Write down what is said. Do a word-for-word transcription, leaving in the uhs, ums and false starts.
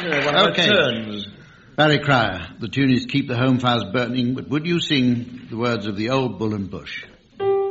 uh, one of Okay. my turns. Barry Cryer, the tune is Keep the Home Fires Burning, but would you sing the words of the old Bull and Bush?